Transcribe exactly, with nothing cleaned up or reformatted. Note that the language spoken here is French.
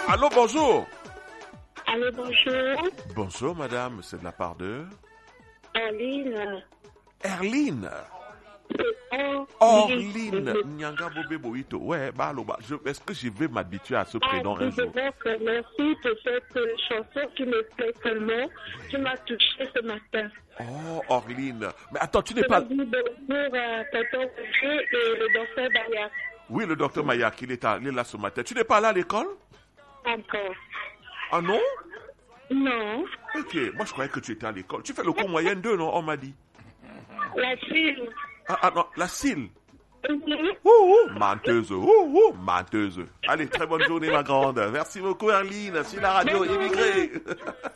Allô, bonjour. Allô, bonjour. Bonjour, madame. C'est de la part de... Orline. Erline. C'est Orline. Nyanga Bobé Boito. Ouais, bah, allô, bah, je- est-ce que je vais m'habituer à ce prénom Ah, un jour? donc, merci de cette euh, chanson qui me plaît tellement. Tu m'as touché ce matin. Oh, Orline. Mais attends, tu n'es Je pas... veux dire bonjour à Tonton Roger et le docteur Bayard. Oui, le docteur Mayak, il est, à- il est là ce matin. Tu n'es pas là à l'école? Encore. Ah non? Non. Ok, moi je croyais que tu étais à l'école. Tu fais le cours moyen deux, non? On m'a dit. La fille. Ah, ah non, la cile. Mhm. Ouh, ouh, menteuse, ouh, ouh, menteuse. Allez, très bonne journée, ma grande. Merci beaucoup, Erline, sur la radio immigrée.